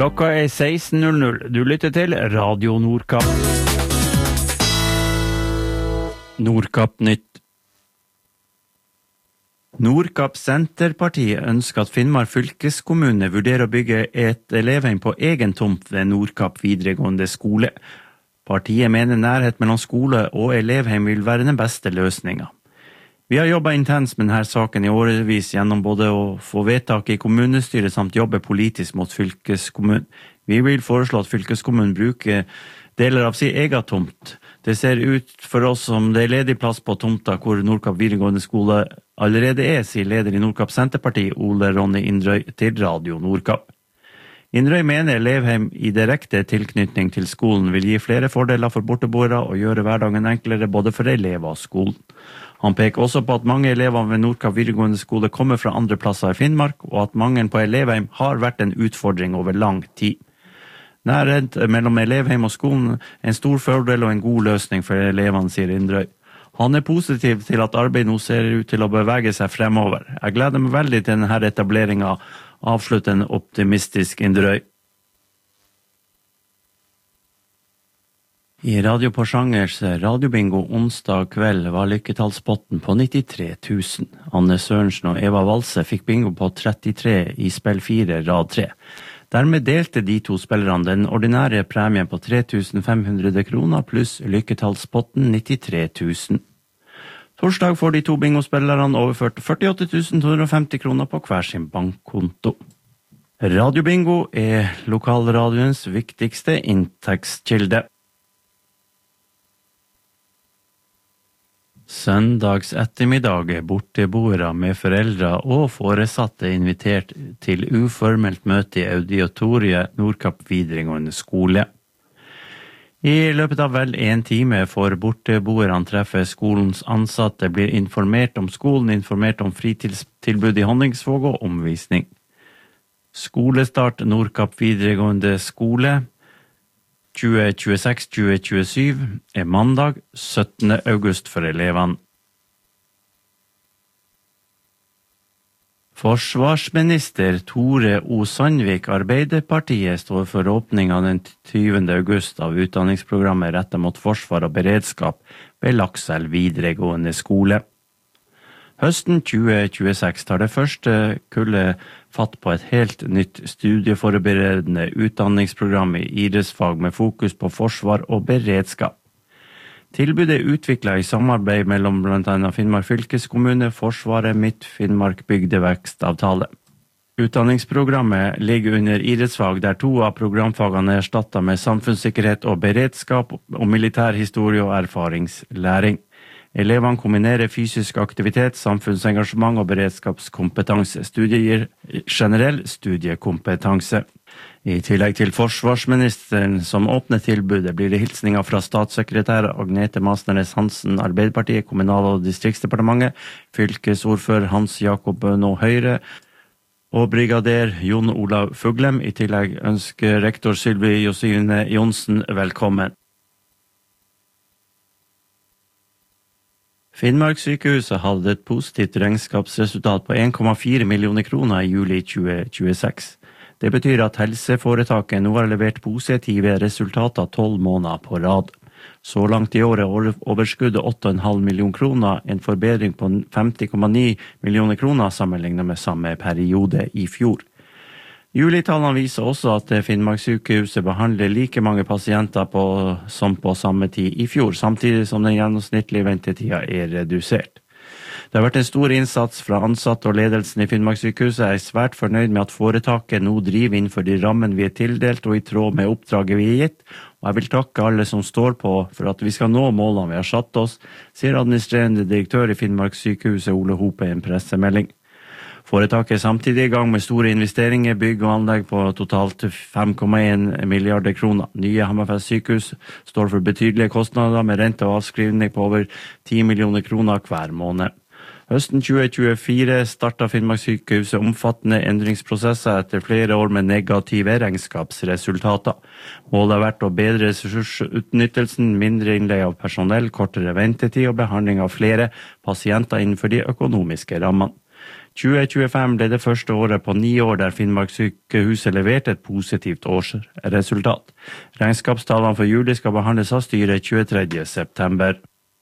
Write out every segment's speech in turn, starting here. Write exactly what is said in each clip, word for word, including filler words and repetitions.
Klokka er seksten null null. Du lytter til Radio Nordkapp. Nordkapp Nytt. Nordkapp Senterpartiet ønsker at Finnmark fylkeskommune vurderer å bygge et elevheim på egen tomt ved Nordkapp videregående skole. Partiet mener nærhet mellom skole og elevheim vil være den beste løsningen. Vi har jobbet intenst med denne saken i årevis gjennom både å få vedtak i kommunestyret samt jobbe politisk mot fylkeskommunen. Vi vil foreslå at fylkeskommunen bruker deler av sin egen tomt. Det ser ut for oss som det er ledig plass på tomta hvor Nordkapp videregående skole allerede er, sier leder i Nordkapp Senterparti, Ole Ronny Indrøy, til Radio Nordkapp. Indrøy mener elevheim i direkte tilknytning til skolen vil gi flere fordeler for borteboere og gjøre hverdagen enklere både for elever og skolen. Han peker også på at mange elever ved Nordkapp videregående skole kommer fra andre plasser i Finnmark, og at mangelen på elevheim har vært en utfordring over lang tid. Nærhet mellom elevheim og skolen er en stor fordel og en god løsning for elevene, sier Indrøy. Han er positiv til at arbeidet nå ser ut til å bevege seg fremover. Jeg gleder meg veldig til denne etableringen, avslutter en optimistisk Indrøy. I Radio Porsangers radiobingo onsdag kveld var lykketallspotten på nittitre tusen. Anne Sørensen og Eva Valse fikk bingo på trettitre i spill fire, rad tre. Dermed delte de to spillerne den ordinære premien på tre tusen fem hundre kroner pluss lykketallspotten nittitre tusen. Torsdag får de to bingospillerne overført førtiåtte tusen to hundre og femti kroner på hver sin bankkonto. Radiobingo er lokalradioens viktigste inntektskilde. Søndags ettermiddag er borteboere med foreldre og foresatte invitert til uformelt møte i auditoriet Nordkapp videregående skole. I løpet av vel en time får borteboerne treffe skolens ansatte, blir informert om skolen, informert om fritidstilbud i Honningsvåg og omvisning. Skolestart Nordkapp videregående skole tjue tjueseks til tjue tjuesju er mandag syttende august for elevene. Forsvarsminister Tore O. Sandvik, Arbeiderpartiet, står for åpningen den tyvende august av utdanningsprogrammet rettet mot forsvar og beredskap ved Lakselv videregående skole. Høsten tjue tjueseks tar det første kullet fatt på et helt nytt studieforberedende utdanningsprogram i idrettsfag med fokus på forsvar og beredskap. Tilbudet er utviklet i samarbeid mellom blant annet Finnmark fylkeskommune, Forsvaret, Midt-Finnmark bygdevekstavtale. Utdanningsprogrammet ligger under idrettsfag, der to av programfagene er erstattet med samfunnssikkerhet og beredskap og militærhistorie og erfaringslæring. Elevene kombinerer fysisk aktivitet, samfunnsengasjement og beredskapskompetanse. Studiet gir generell studiekompetanse. I tillegg til forsvarsministeren som åpner tilbudet, blir det hilsninger fra statssekretær Agnete Masnernes Hansen, Arbeiderpartiet, Kommunal- og distriktsdepartementet, fylkesordfører Hans Jakob Bøno Høyre og brigader Jon Olav Fuglem. I tillegg ønsker rektor Sylvi Josine Jonsen velkommen. Finnmarkssykehuset hadde et positivt regnskapsresultat på en komma fire millioner kroner i juli tjue tjueseks. Det betyr at helseforetaket nå har levert positive resultater tolv måneder på rad. Så langt i året er overskuddet åtte komma fem millioner kroner, en forbedring på femti komma ni millioner kroner sammenlignet med samme periode i fjor. Julitallene viser også at Finnmarkssykehuset behandler like mange pasienter på, som på samme tid i fjor, samtidig som den gjennomsnittlige ventetida er redusert. Det har vært en stor innsats fra ansatte og ledelsen i Finnmarkssykehuset. Jeg er svært fornøyd med at foretaket nå driver innenfor de rammen vi er tildelt og i tråd med oppdraget vi er gitt, og jeg vil takke alle som står på for at vi skal nå målene vi har satt oss, sier administrerende direktør i Finnmarkssykehuset Ole Hope i en pressemelding. Foretaket er samtidig i gang med store investeringer, bygg og anlegg på totalt fem komma en milliarder kroner. Nye Hammerfest sykehus står for betydelige kostnader med rente og avskrivning på over ti millioner kroner hver måned. Høsten tjue tjuefire startet Finnmarkssykehuset omfattende endringsprosesser etter flere år med negative regnskapsresultater. Målet har vært å bedre ressursutnyttelsen, mindre innleie av personell, kortere ventetid og behandling av flere pasienter innenfor de økonomiske rammene. tjue tjuefem ble det første året på ni år der Finnmarkssykehuset leverte et positivt årsresultat. Regnskapstallene for juli skal behandles av styret tjuetredje september.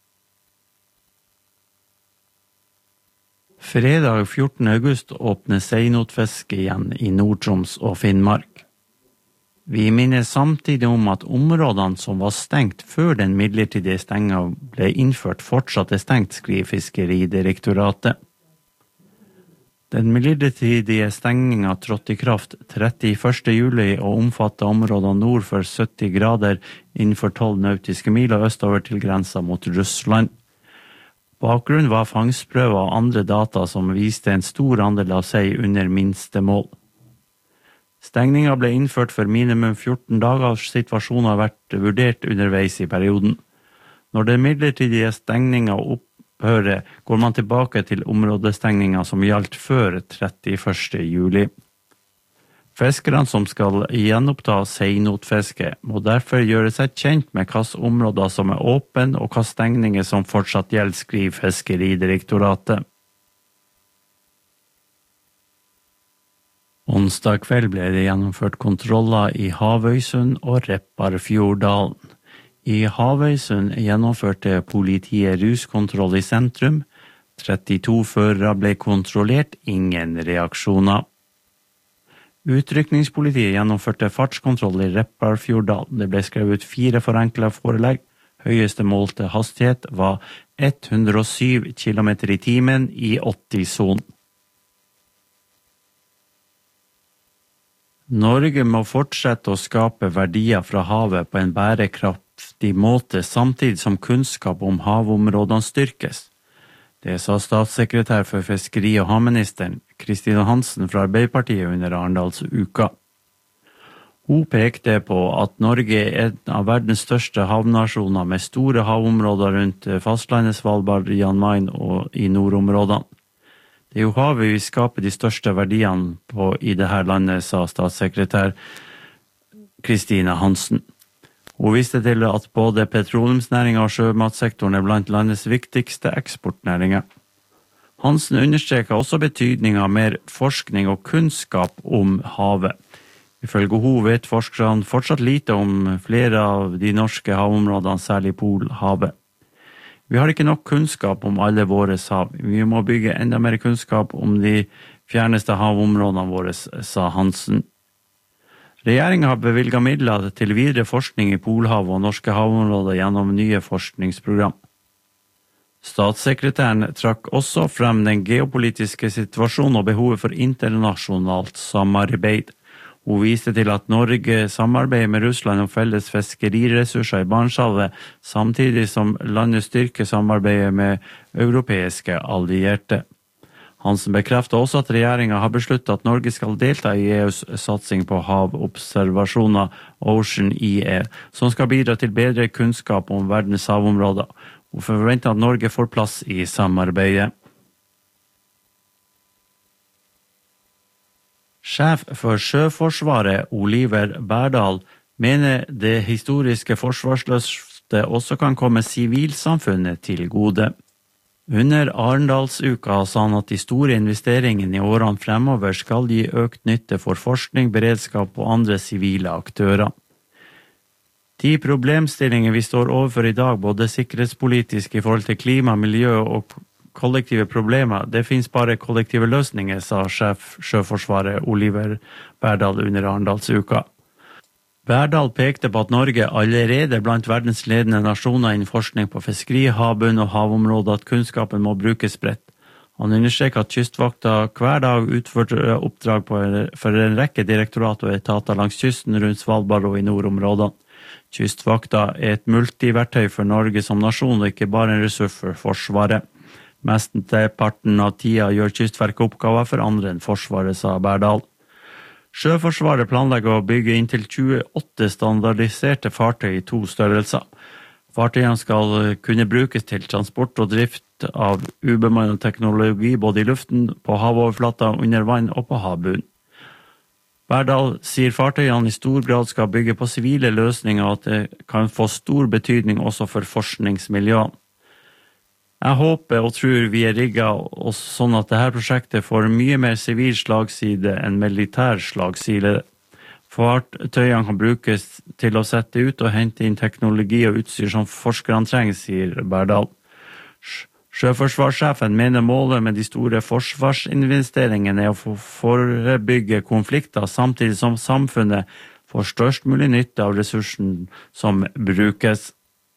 Fredag fjortende august åpner seinotfiske igjen i Nord-Troms og Finnmark. Vi minner samtidig om at områdene som var stengt før den midlertidige stenga ble innført fortsatt er stengt, skriver Fiskeridirektoratet. Den midlertidige stenginga trådte i kraft trettiførste juli og omfatter områdene nord for sytti grader innenfor tolv nautiske mil og østover til grensa mot Russland. Bakgrunnen var fangstprøver og andre data som viste en stor andel av sei under minstemål. Stengninga ble innført for minimum fjorten dager, og situasjonen har vært vurdert underveis i perioden. Når den midlertidige stengninga opphører, går man tilbake til områdestengninga som gjaldt før trettiførste juli. Fiskerne som skal gjenoppta seinotfiske, må derfor gjøre seg kjent med hvilke områder som er åpne og hvilke stengninger som fortsatt gjelder, skriver Fiskeridirektoratet. Onsdag kveld ble det gjennomført kontroller i Havøysund og Repparfjorddalen. I Havøysund gjennomførte politiet ruskontroll i sentrum. trettito førere ble kontrollert, ingen reaksjoner. Utrykningspolitiet gjennomførte fartskontroll i Repparfjorddalen. Det ble skrevet ut fire forenklet forelegg. Høyeste målte hastighet var hundre og syv kilometer i timen i åtti-sonen. Norge må fortsette å skape verdier fra havet på en bærekraftig måte, samtidig som kunnskap om havområdene styrkes. Det sa statssekretær for fiskeri- og havministeren, Kristina Hansen fra Arbeiderpartiet under Arendalsuka. Hun pekte på at Norge er en av verdens største havnasjoner med store havområder rundt fastlandet, Svalbard, Jan Mayen og i nordområdene. Det er jo havet vi skaper de største verdiene på i dette landet, sa statssekretær Kristina Hansen. Hun viste til at både petroleumsnæringen og sjømatsektoren er blant landets viktigste eksportnæringer. Hansen understreker også betydningen av mer forskning og kunnskap om havet. Ifølge hun vet forskerne fortsatt lite om flere av de norske havområdene, særlig Polhavet. Vi har ikke nok kunnskap om alle våre hav. Vi må bygge enda mer kunnskap om de fjerneste havområdene våre, sa Hansen. Regjeringen har bevilget midler til videre forskning i Polhavet og norske havområder gjennom nye forskningsprogram. Statssekretæren trakk også frem den geopolitiske situasjonen og behovet for internasjonalt samarbeid. Hun viste til at Norge samarbeider med Russland om felles fiskeriressurser i Barentshavet, samtidig som landet styrker samarbeidet med europeiske allierte. Hansen bekreftet også at regjeringen har besluttet at Norge skal delta i E U's satsing på havobservasjoner, Ocean E A, som skal bidra til bedre kunnskap om verdens havområder. Hun forventer at Norge får plass i samarbeidet. Sjef for Sjøforsvaret, Oliver Berdal, mener det historiske forsvarsløftet også kan komme sivilsamfunnet til gode. Under Arendalsuka sa han at de store investeringene i årene fremover skal gi økt nytte for forskning, beredskap og andre sivile aktører. De problemstillinger vi står overfor i dag, både sikkerhetspolitisk i forhold til klima, miljø og kollektive problemer, det finnes bare kollektive løsninger, sa sjef Sjøforsvaret Oliver Berdal under Arendalsuka. Berdal pekte på at Norge allerede blant verdens ledende nasjoner innen forskning på fiskeri, havbunn og havområder, at kunnskapen må brukes bredt. Han understreker at Kystvakta hver dag utfører oppdrag på, for en rekke direktorat og etater langs kysten rundt Svalbard og i nordområdene. Kystvakta er et multiverktøy for Norge som nasjon, og ikke bare en ressurs for Forsvaret. Mesteparten av tida gjør Kystverket oppgaver for andre enn Forsvaret, sa Berdal. Sjøforsvaret planlegger å bygge inntil tjueåtte standardiserte fartøy i to størrelser. Fartøyene skal kunne brukes til transport og drift av ubemannet teknologi både i luften, på havoverflata, under vann og på havbunnen. Berdal sier fartøyene i stor grad skal bygge på sivile løsninger, og at det kan få stor betydning også for forskningsmiljøene. Jeg håper og tror vi er rigget oss sånn at dette prosjektet får mye mer sivil slagside enn militær slagside. Fartøyene kan brukes til å sette ut og hente inn teknologi og utstyr som forskerne trenger, sier Berdal. Sjøforsvarssjefen mener målet med de store forsvarsinvesteringene er å forebygge konflikter, samtidig som samfunnet får størst mulig nytte av ressursen som brukes.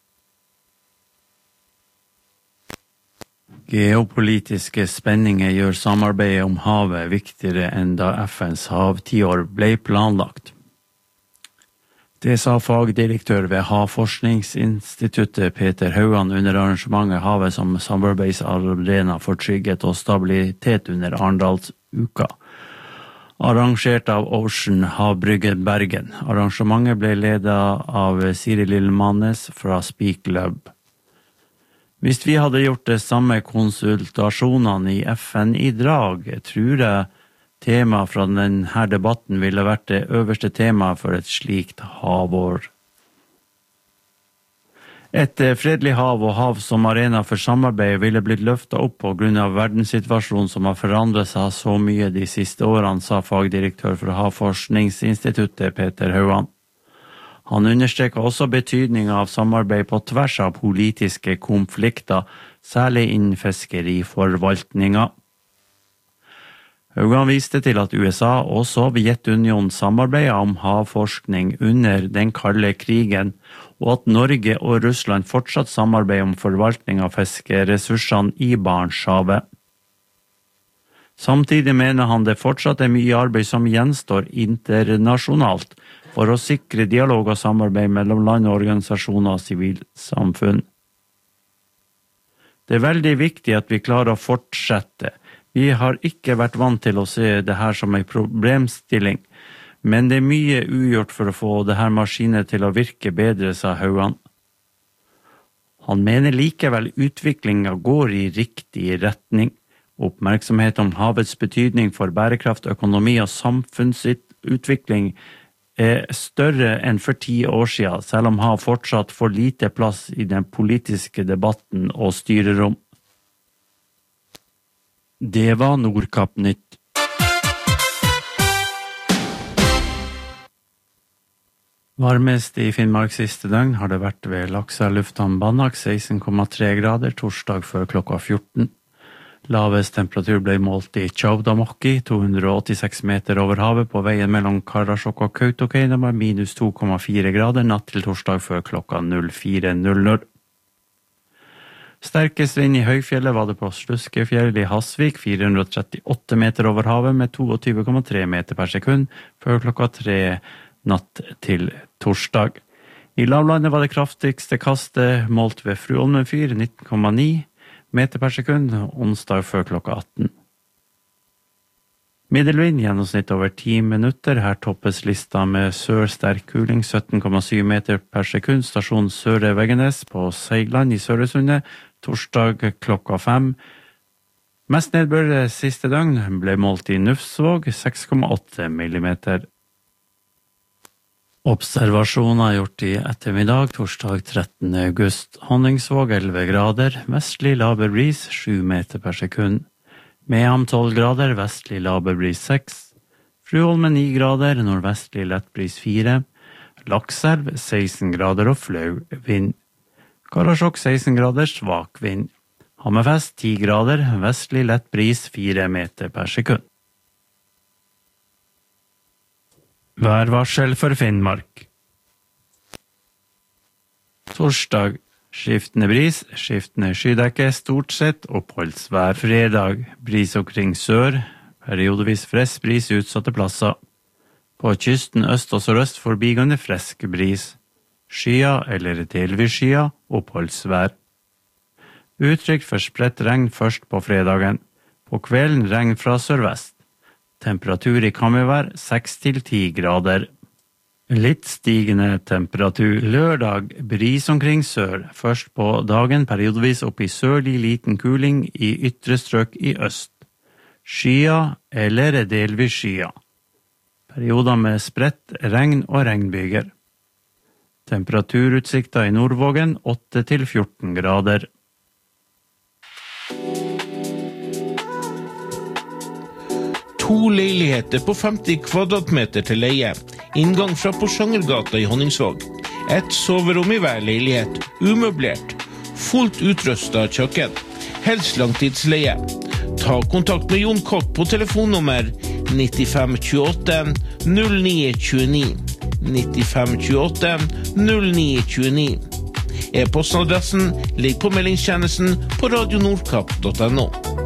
Geopolitiske spenninger gjør samarbeidet om havet viktigere enn da F N's havtiår ble planlagt. Det sa fagdirektør ved Havforskningsinstituttet Peter Haugan under arrangementet Havet som samarbeidsarena for trygghet og stabilitet under Arendalsuka, arrangert av Ocean Havbrygge Bergen. Arrangementet ble ledet av Siri Lillmannes fra Speak Lab. Hvis vi hadde gjort det samme konsultasjonene i F N i dag, tror jeg tema fra denne debatten ville vært det øverste temaet for et slikt havår. Et fredelig hav og hav som arena for samarbeid ville blitt løftet opp på grunn av verdenssituasjonen som har forandret seg så mye de siste årene, sa fagdirektør for Havforskningsinstituttet Peter Haugan. Han understreker også betydningen av samarbeid på tvers av politiske konflikter, særlig innen fiskeriforvaltninga. Haugan viste til at U S A og Sovjetunionen samarbeidet om havforskning under den kalde krigen, og at Norge og Russland fortsatt samarbeider om forvaltning av fiskeressursene i Barentshavet. Samtidig mener han det fortsatt er mye arbeid som gjenstår internasjonalt for å sikre dialog og samarbeid mellom land, organisasjoner og sivilsamfunn. Det er veldig viktig at vi klarer å fortsette. Vi har ikke vært vant til å se det her som en problemstilling, men det er mye ugjort for å få det her maskinet til å virke bedre, sa Haugan. Han mener likevel utviklingen går i riktig retning. Oppmerksomhet om havets betydning for bærekraft, økonomi og samfunnsutvikling er større enn for ti år siden, selv om hav fortsatt får lite plass i den politiske debatten og styrerom. Det var Nordkapp Nytt. Varmest i Finnmark siste døgn har det vært ved Laksa lufthavn Banak, seksten komma tre grader, torsdag før klokka fjorten. Lavest temperatur ble målt i Tjaudamokki, to hundre åttiseks meter over havet på veien mellom Karasjok og Kautokeino med minus to komma fire grader natt til torsdag før klokka fire null null. Sterkest vind i høyfjellet var det på Sluskefjell i Hasvik, fire hundre trettiåtte meter over havet med tjueto komma tre meter per sekund, før klokka tre natt til torsdag. I lavlandet var det kraftigste kastet målt ved Fruolmenfyr, nitten komma ni meter per sekund, onsdag før klokka atten. Middelvind gjennomsnitt over ti minutter, her toppes lista med sør-sterk kuling, sytten komma syv meter per sekund, stasjon Søre Veggenes på Seigland i Søresundet, torsdag klokka fem. Mest nedbør siste døgn ble målt i Nufsvåg, seks komma åtte millimeter. Observasjoner gjort i ettermiddag, torsdag trettende august. Honningsvåg elleve grader, vestlig laber bris sju meter per sekund. Mehamn tolv grader, vestlig laber bris seks. Fruholmen ni grader, nordvestlig lett bris fire. Lakselv seksten grader og flau vind. Karasjok seksten grader, svak vind. Hammerfest ti grader, vestlig lett bris fire meter per sekund. Værvarsel for Finnmark. Torsdag, skiftende bris, skiftende skydekke, stort sett oppholdsvær. Fredag, bris omkring sør, periodevis frisk bris utsatte plasser. På kysten øst og sørøst forbigående frisk bris. Skya eller delvis skya, oppholdsvær. Utrygt for spredt regn først på fredagen. På kvelden regn fra sørvest. Temperatur i kammervær seks til ti grader. Litt stigende temperatur. Lørdag, bris omkring sør. Først på dagen periodevis opp i sørlig liten kuling i ytre strøk i øst. Skya eller delvis skya. Perioder med spredt regn og regnbyger. Temperaturutsikta i Nordvågen åtte til fjorten grader. To leiligheter på femti kvadratmeter til leie. Inngang fra Porsangergata i Honningsvåg. Et soverom i hver leilighet. Umøblert. Fullt utrustet kjøkken. Helst langtidsleie. Ta kontakt med Jon Kott på telefonnummer nittifem tjueåtte null ni tjueni. nittifem tjueåtte null ni tjueni. E-postadressen ligger på meldingstjenesten på radionordkapp punktum no.